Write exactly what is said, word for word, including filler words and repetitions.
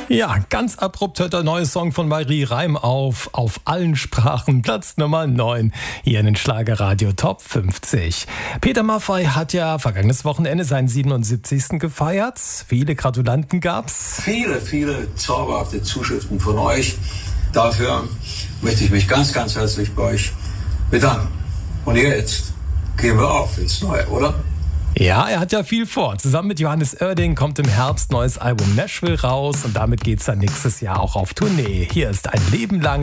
Ja, ganz abrupt hört der neue Song von Marie Reim auf. Auf allen Sprachen, Platz Nummer neun. Hier in den Schlagerradio Top fünfzig. Peter Maffay hat ja vergangenes Wochenende seinen siebenundsiebzigsten gefeiert. Viele Gratulanten gab's. Viele, viele zauberhafte Zuschriften von euch. Dafür möchte ich mich ganz, ganz herzlich bei euch bedanken. Und jetzt gehen wir auf ins Neue, oder? Ja, er hat ja viel vor. Zusammen mit Johannes Oerding kommt im Herbst neues Album Nashville raus und damit geht's dann nächstes Jahr auch auf Tournee. Hier ist Ein Leben lang